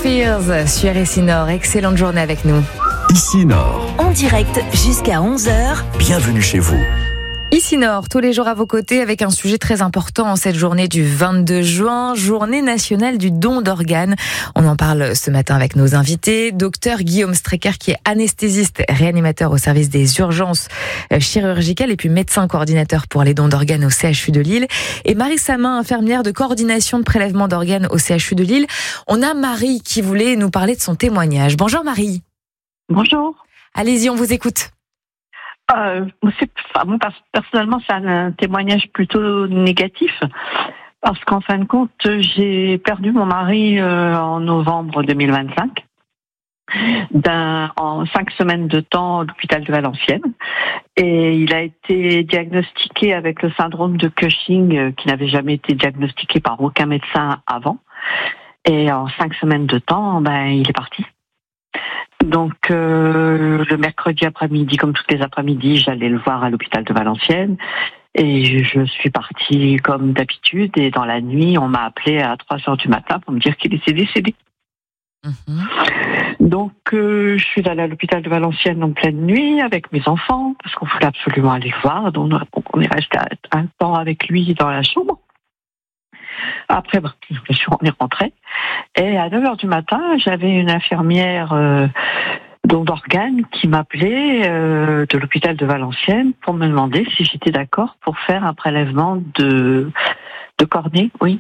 Fears sur RSI Nord. Excellente journée avec nous. Ici Nord. En direct jusqu'à 11h. Bienvenue chez vous. Ici Nord, tous les jours à vos côtés avec un sujet très important en cette journée du 22 juin, journée nationale du don d'organes. On en parle ce matin avec nos invités. Docteur Guillaume Strecker qui est anesthésiste, réanimateur au service des urgences chirurgicales et puis médecin coordinateur pour les dons d'organes au CHU de Lille. Et Marie Samin, infirmière de coordination de prélèvement d'organes au CHU de Lille. On a Marie qui voulait nous parler de son témoignage. Bonjour Marie. Bonjour. Allez-y, on vous écoute. Personnellement, c'est un témoignage plutôt négatif parce qu'en fin de compte, j'ai perdu mon mari en novembre 2025 en 5 semaines de temps à l'hôpital de Valenciennes et il a été diagnostiqué avec le syndrome de Cushing qui n'avait jamais été diagnostiqué par aucun médecin avant et en 5 semaines de temps, il est parti. Donc le mercredi après-midi, comme tous les après-midi, j'allais le voir à l'hôpital de Valenciennes et je suis partie comme d'habitude et dans la nuit, on m'a appelé à 3h du matin pour me dire qu'il était décédé. Donc je suis allée à l'hôpital de Valenciennes en pleine nuit avec mes enfants parce qu'on voulait absolument aller le voir, donc on est resté un temps avec lui dans la chambre. Après, bien sûr, on est rentré. Et à 9h du matin, j'avais une infirmière don d'organes qui m'appelait de l'hôpital de Valenciennes pour me demander si j'étais d'accord pour faire un prélèvement de cornée, oui.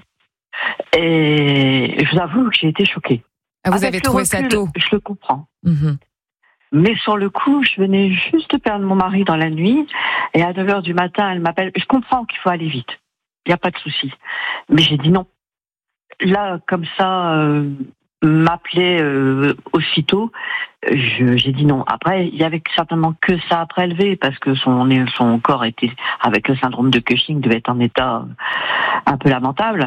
Et je vous avoue que j'ai été choquée. Ah, vous avez trouvé ça tôt? Je le comprends. Mais sur le coup, je venais juste de perdre mon mari dans la nuit. Et à 9h du matin, elle m'appelle. Je comprends qu'il faut aller vite. Il n'y a pas de souci. Mais j'ai dit non. Là, comme ça, m'appeler aussitôt, j'ai dit non. Après, il y avait certainement que ça à prélever parce que son corps était, avec le syndrome de Cushing, devait être en état un peu lamentable.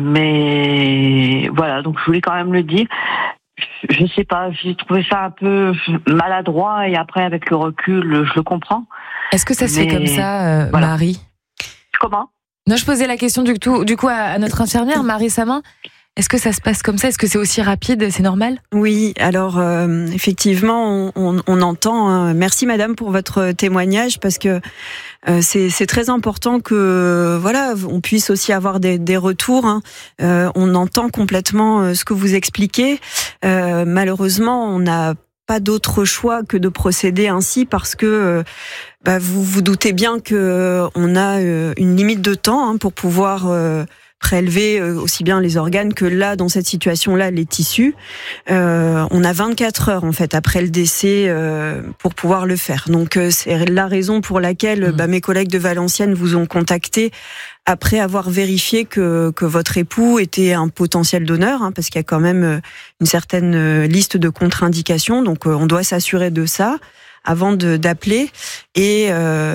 Mais voilà, donc je voulais quand même le dire. Je sais pas, j'ai trouvé ça un peu maladroit et après, avec le recul, je le comprends. Est-ce que ça se fait comme ça, voilà. Marie? Comment? Non, je posais la question du coup à notre infirmière, Marie Samin. Est-ce que ça se passe comme ça? Est-ce que c'est aussi rapide? C'est normal? Oui, alors effectivement, on entend. Merci madame pour votre témoignage parce que c'est très important que on puisse aussi avoir des retours. On entend complètement ce que vous expliquez. Malheureusement, on n'a pas d'autre choix que de procéder ainsi parce que vous vous doutez bien que on a une limite de temps pour pouvoir prélever aussi bien les organes que là, dans cette situation-là, les tissus. On a 24 heures en fait après le décès pour pouvoir le faire. Donc c'est la raison pour laquelle mes collègues de Valenciennes vous ont contacté après avoir vérifié que votre époux était un potentiel donneur, parce qu'il y a quand même une certaine liste de contre-indications. Donc on doit s'assurer de ça avant d'appeler. Et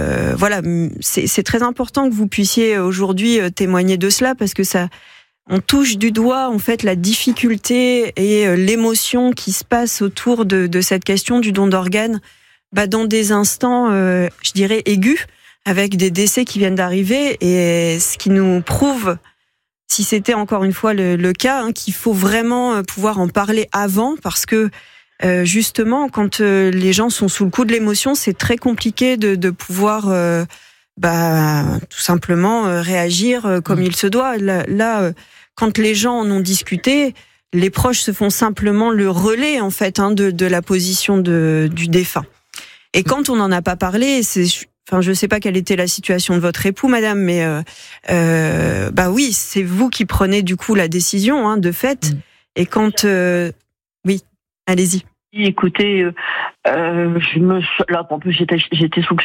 c'est très important que vous puissiez aujourd'hui témoigner de cela parce que on touche du doigt en fait la difficulté et l'émotion qui se passe autour de cette question du don d'organes dans des instants, je dirais, aigus, avec des décès qui viennent d'arriver et ce qui nous prouve, si c'était encore une fois le cas, qu'il faut vraiment pouvoir en parler avant parce que justement, quand les gens sont sous le coup de l'émotion, c'est très compliqué de pouvoir tout simplement réagir comme il se doit. Là, quand les gens en ont discuté, les proches se font simplement le relais en fait de la position du défunt. Et quand on n'en a pas parlé, je sais pas quelle était la situation de votre époux, madame, mais oui, c'est vous qui prenez du coup la décision de fait. Et quand oui, allez-y. Écoutez, en plus j'étais sous